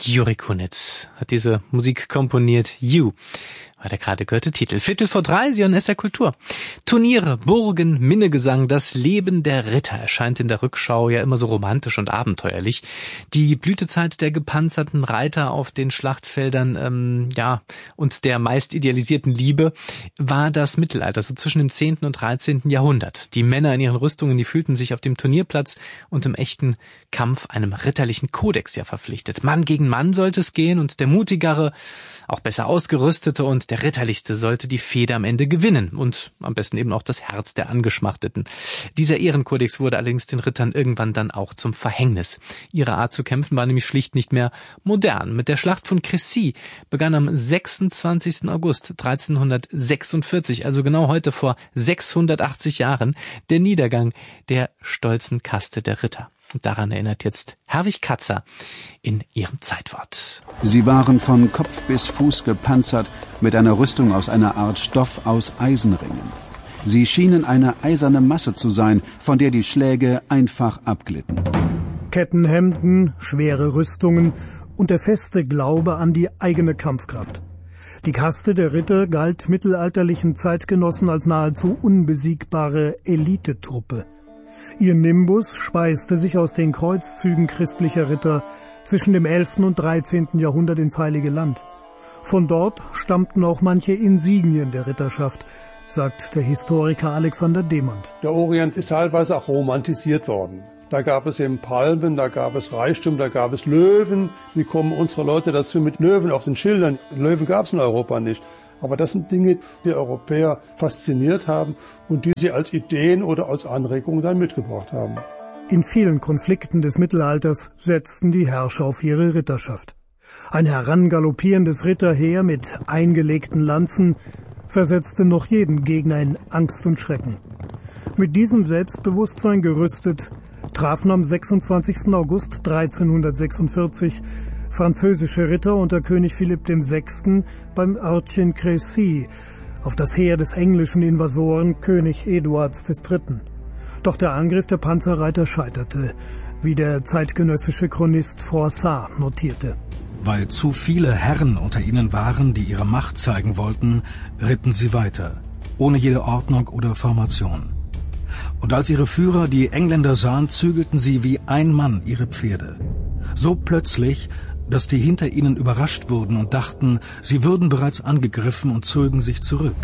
Juri Kunitz hat diese Musik komponiert. You war der gerade gehörte Titel. 2:45, Sie hören SR Kultur. Turniere, Burgen, Minnegesang, das Leben der Ritter erscheint in der Rückschau ja immer so romantisch und abenteuerlich. Die Blütezeit der gepanzerten Reiter auf den Schlachtfeldern, und der meist idealisierten Liebe war das Mittelalter, so zwischen dem 10. und 13. Jahrhundert. Die Männer in ihren Rüstungen, die fühlten sich auf dem Turnierplatz und im echten Kampf einem ritterlichen Kodex ja verpflichtet. Mann gegen Mann sollte es gehen und der mutigere, auch besser ausgerüstete und der ritterlichste sollte die Fehde am Ende gewinnen und am besten eben auch das Herz der Angeschmachteten. Dieser Ehrenkodex wurde allerdings den Rittern irgendwann dann auch zum Verhängnis. Ihre Art zu kämpfen war nämlich schlicht nicht mehr modern. Mit der Schlacht von Crécy begann am 26. August 1346, also genau heute vor 680 Jahren, der Niedergang der stolzen Kaste der Ritter. Und daran erinnert jetzt Herwig Katzer in ihrem Zeitwort. Sie waren von Kopf bis Fuß gepanzert mit einer Rüstung aus einer Art Stoff aus Eisenringen. Sie schienen eine eiserne Masse zu sein, von der die Schläge einfach abglitten. Kettenhemden, schwere Rüstungen und der feste Glaube an die eigene Kampfkraft. Die Kaste der Ritter galt mittelalterlichen Zeitgenossen als nahezu unbesiegbare Elitetruppe. Ihr Nimbus speiste sich aus den Kreuzzügen christlicher Ritter zwischen dem 11. und 13. Jahrhundert ins Heilige Land. Von dort stammten auch manche Insignien der Ritterschaft, sagt der Historiker Alexander Demand. Der Orient ist teilweise auch romantisiert worden. Da gab es eben Palmen, da gab es Reichtum, da gab es Löwen. Wie kommen unsere Leute dazu mit Löwen auf den Schildern? Löwen gab es in Europa nicht. Aber das sind Dinge, die Europäer fasziniert haben und die sie als Ideen oder als Anregungen dann mitgebracht haben. In vielen Konflikten des Mittelalters setzten die Herrscher auf ihre Ritterschaft. Ein herangaloppierendes Ritterheer mit eingelegten Lanzen versetzte noch jeden Gegner in Angst und Schrecken. Mit diesem Selbstbewusstsein gerüstet trafen am 26. August 1346 französische Ritter unter König Philipp VI. Beim Örtchen Crécy auf das Heer des englischen Invasoren König Eduards III. Doch der Angriff der Panzerreiter scheiterte, wie der zeitgenössische Chronist Froissart notierte. Weil zu viele Herren unter ihnen waren, die ihre Macht zeigen wollten, ritten sie weiter, ohne jede Ordnung oder Formation. Und als ihre Führer die Engländer sahen, zügelten sie wie ein Mann ihre Pferde. So plötzlich, dass die hinter ihnen überrascht wurden und dachten, sie würden bereits angegriffen und zogen sich zurück.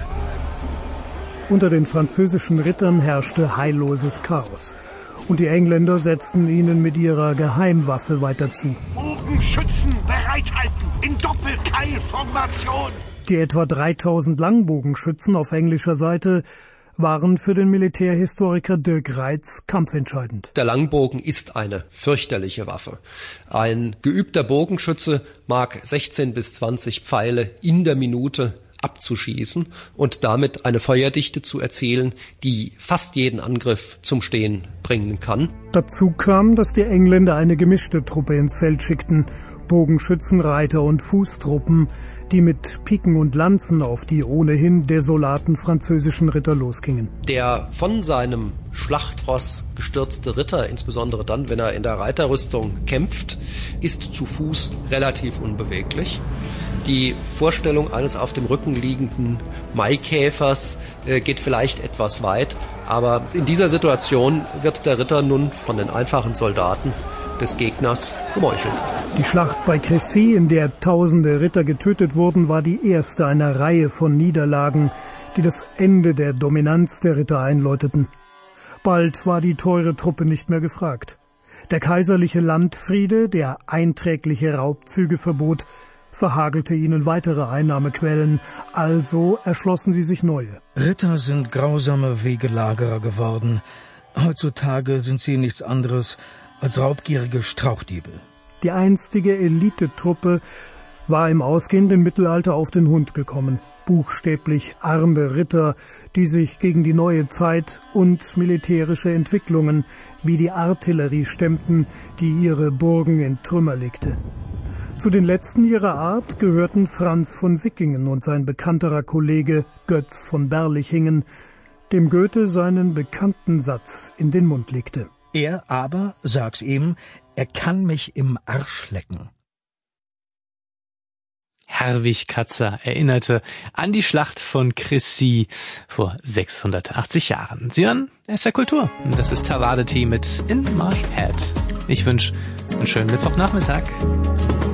Unter den französischen Rittern herrschte heilloses Chaos. Und die Engländer setzten ihnen mit ihrer Geheimwaffe weiter zu. Bogenschützen bereithalten, in Doppelkeilformation! Die etwa 3000 Langbogenschützen auf englischer Seite waren für den Militärhistoriker Dirk Reitz kampfentscheidend. Der Langbogen ist eine fürchterliche Waffe. Ein geübter Bogenschütze mag 16 bis 20 Pfeile in der Minute abzuschießen und damit eine Feuerdichte zu erzielen, die fast jeden Angriff zum Stehen bringen kann. Dazu kam, dass die Engländer eine gemischte Truppe ins Feld schickten, Bogenschützen, Reiter und Fußtruppen, die mit Piken und Lanzen auf die ohnehin desolaten französischen Ritter losgingen. Der von seinem Schlachtross gestürzte Ritter, insbesondere dann, wenn er in der Reiterrüstung kämpft, ist zu Fuß relativ unbeweglich. Die Vorstellung eines auf dem Rücken liegenden Maikäfers geht vielleicht etwas weit, aber in dieser Situation wird der Ritter nun von den einfachen Soldaten des Gegners gemeuchelt. Die Schlacht bei Crécy, in der tausende Ritter getötet wurden, war die erste einer Reihe von Niederlagen, die das Ende der Dominanz der Ritter einläuteten. Bald war die teure Truppe nicht mehr gefragt. Der kaiserliche Landfriede, der einträgliche Raubzüge verbot, verhagelte ihnen weitere Einnahmequellen, also erschlossen sie sich neue. Ritter sind grausame Wegelagerer geworden. Heutzutage sind sie nichts anderes als raubgierige Strauchdiebe. Die einstige Elitetruppe war im ausgehenden Mittelalter auf den Hund gekommen. Buchstäblich arme Ritter, die sich gegen die neue Zeit und militärische Entwicklungen wie die Artillerie stemmten, die ihre Burgen in Trümmer legte. Zu den letzten ihrer Art gehörten Franz von Sickingen und sein bekannterer Kollege Götz von Berlichingen, dem Goethe seinen bekannten Satz in den Mund legte. Er aber, sag's ihm, er kann mich im Arsch lecken. Herwig Katzer erinnerte an die Schlacht von Crécy vor 680 Jahren. Sie hören SR Kultur. Das ist Tawade Tea mit In My Head. Ich wünsche einen schönen Mittwochnachmittag.